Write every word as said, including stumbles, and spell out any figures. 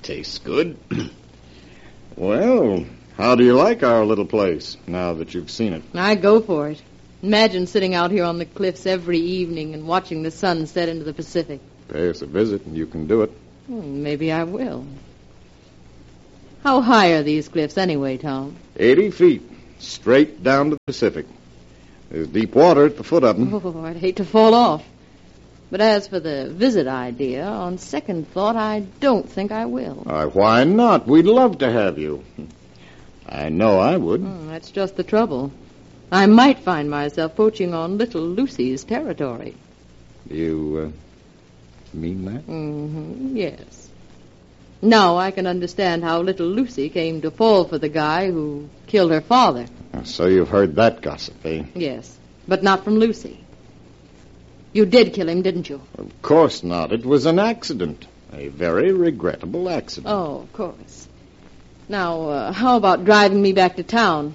tastes good. Well, how do you like our little place, now that you've seen it? I go for it. Imagine sitting out here on the cliffs every evening and watching the sun set into the Pacific. Pay us a visit and you can do it. Well, maybe I will. How high are these cliffs anyway, Tom? Eighty feet, straight down to the Pacific. There's deep water at the foot of them. Oh, I'd hate to fall off. But as for the visit idea, on second thought, I don't think I will. Why, why not? We'd love to have you. I know I would. Mm, that's just the trouble. I might find myself poaching on little Lucy's territory. You uh, mean that? Mm-hmm, yes. Now I can understand how little Lucy came to fall for the guy who killed her father. So you've heard that gossip, eh? Yes, but not from Lucy. You did kill him, didn't you? Of course not. It was an accident. A very regrettable accident. Oh, of course. Now, uh, how about driving me back to town?